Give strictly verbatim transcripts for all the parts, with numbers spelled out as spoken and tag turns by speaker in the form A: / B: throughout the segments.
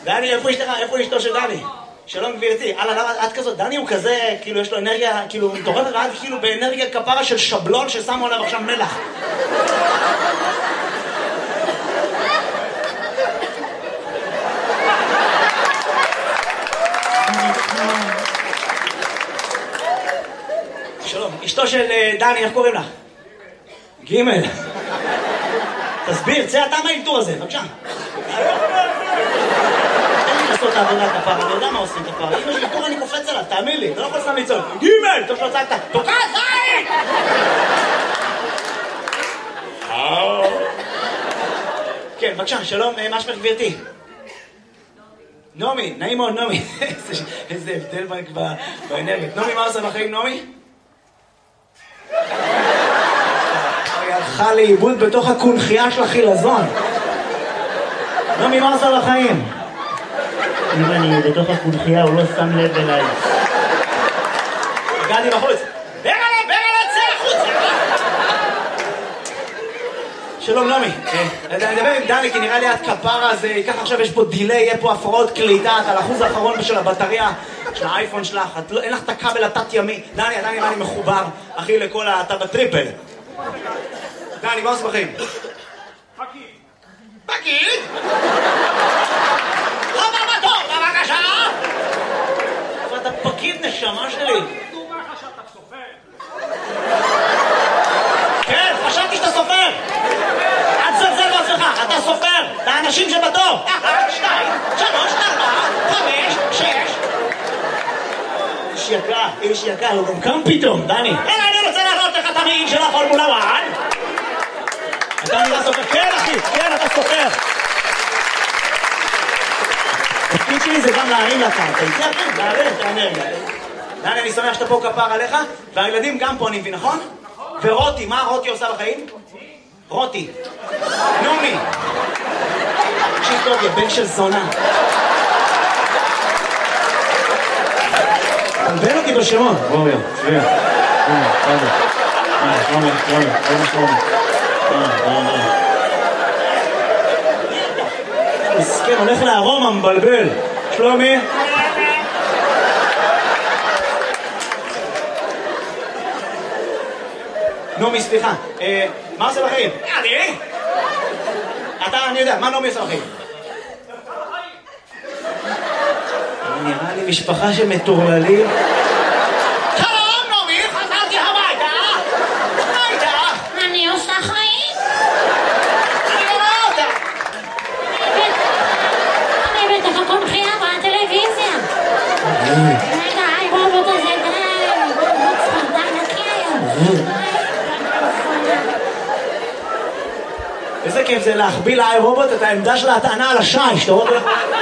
A: דני, איפה אשתך? איפה אשתו של דני? שלום גבירתי. אללה, למה את כזאת? דני הוא כזה, כאילו יש לו אנרגיה, כאילו מטורפת, ואת כאילו באנרגיה כפרה של שבלון ששמו עליו עכשיו מלח. שלום, אשתו של דני, איך קוראים לך? גימל. תסביר, צא אתה מהאלתור הזה, בבקשה. אין לי לעשות את העבודה כפרה, אני יודע מה עושים כפרה. אם יש אלתור אני קופץ עליו, תאמין לי, לא יכול סתם לצעוק. גימל, טוב שלא צעקת, תוקע זין! כן, בבקשה, שלום, מה שמך גבירתי? נעמי, נעים מאוד, נעמי. איזה הבדל באנרגיה. נעמי, מה עושה בחיים, נעמי? היא הלכה לאיבוד בתוך הקונחייה של החילזון. נעמי, מה עושה בחיים?
B: אם אני בתוך הקונחייה, הוא לא שם לב אליי.
A: הגעתי בחוץ. ברלה, ברלה, צא החוצה! שלום, נעמי. אני מדבר עם דני, כי נראה לי את כפרה, אז ייקח עכשיו, יש פה דילי, יהיה פה הפרעות קליטה, את על האחוז האחרון של הבטריה של האייפון שלך, אין לך את הכבל התת ימי. דני, דני, דני מחובר, אחי, לכל ה... אתה בטריפל. דני, מה עושה בחיים?
C: פקיד.
A: פקיד? חובר בתור, בבקשה! אבל אתה פקיד נשמה שלי.
C: הוא אומר לך שאתה סופר.
A: כן, חשבתי שאתה סופר. אל תזלזל בעצמך, אתה סופר. את האנשים שבתור. אחת, שתיים, שלוש, ארבע, חמש, שש. איש יקר, איש יקר, הוא גם קם פתאום, דני. אלא אני רוצה להראות לך את המעיל של הפורמולה אחת. אתה נראה סופר. כן, אחי, כן, אתה סופר. התפקיד שלי זה גם להרים לקרקע. זה הכי, להרים את האנרגיה. דני, אני שמח שאתה פה כפר עליך, והילדים גם פה, אני מבין, נכון? ורותי, מה רותי עושה בחיים? רותי. נעמי. תקשיב טוב, יא בן של זונה. תלבן אותי בשמות.
B: בואו, יו, צביה. הנה, תודה. הנה, שלומי, שלומי, שלומי, שלומי.
A: מסכן, הולך לארום המבלבל. שלומי. נעמי, סליחה. מה עושה בחיים? אני? אתה, אני יודע, מה נעמי עושה בחיים? נראה לי משפחה של מטורללים. שלום, נעמי, חזרתי הביתה. מה איתך?
D: אני עושה חיים.
A: אני לא רואה אותה.
D: אני בתוך הקונחייה בטלוויזיה. רגע, היי רובוט הזה, די. רובוט ספרדן נקי היום.
A: איזה כיף זה להחביא לאי רובוט את העמדה של ההטענה על השיש, אתה רואה?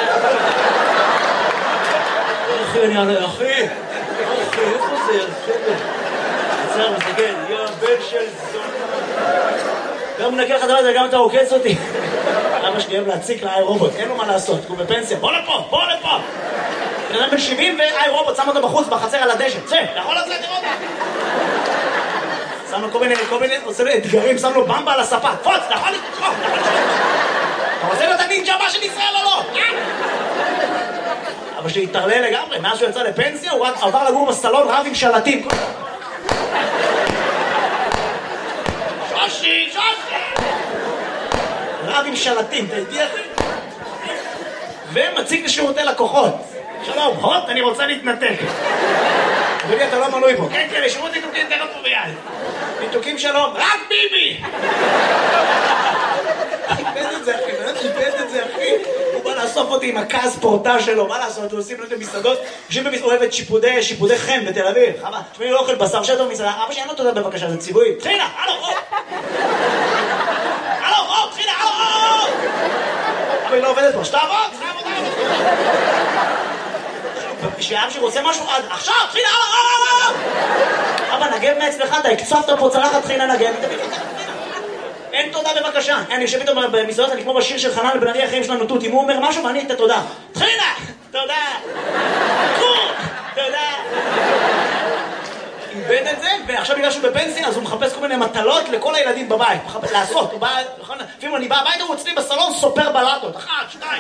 A: אחי, אני אענה, אחי, אחי, איפה זה? עצר, מסתכל, יא בן של זון. גם מנקה לך דבר הזה, גם אתה עוקץ אותי. אבא שלי אוהב להציק לאי רובוט, אין לו מה לעשות, הוא בפנסיה, בוא לפה, בוא לפה. בן אדם בן שבעים ואי רובוט, שם אותו בחוץ, בחצר על הדשא, צא, אתה יכול לצאת לראות? שם לו כל מיני, כל מיני, עושה לו אתגרים, שם לו במבה על הספה, פוץ, אתה יכול לקרוא, אתה יכול לקרוא. אתה רוצה להיות הנינג'ה הבא של ישראל או לא? אבל שהתערלל לגמרי, מאז שהוא יצא לפנסיה, הוא עבר לגור בסלון רב עם שלטים. שושי, שושי! רב עם שלטים, אתה איתי אחי? ומציג לשירותי לקוחות. שלום, הוט, אני רוצה להתנתק. אדוני, אתה לא מנוי פה. כן, כן, לשירות ניתוקים תכף פה ביד. ניתוקים שלום, רק ביבי! איבד את זה, אחי, באמת איבד את זה, אחי. הוא בא לאסוף אותי עם הכעס פורטה שלו, מה לעשות? הוא עושים לו את המסעדות, יושבים במסעדות, הוא אוהב את שיפודי, שיפודי חן בתל אביב. חבל, שמי לא אוכל בשר שטו במסעדה, אבא שאין לו תודה בבקשה, זה ציווי. תחילה, הלו, או! הלו, או, תחילה, הלו, או! אבל היא לא עובדת פה, שתעבוד, שתעבוד, כשאבא שרוצה משהו, עכשיו, תחילה, הלו, או! אבא, נגב מאצלך, אתה הקצפת פה צלחת תחילה נגב, אין תודה בבקשה. אני יושב איתו במסעדות, אני כמו בשיר של חנן בן ארי, החיים שלנו תות. אם הוא אומר משהו, ואני אתן תודה. תחילה! תודה! קור! תודה! איבד את זה, ועכשיו בגלל שהוא בפנסיה, אז הוא מחפש כל מיני מטלות לכל הילדים בבית. לעשות, הוא בא... לפעמים אני בא הביתה, הוא אצלי בסלון, סופר בלטות. אחת, שתיים.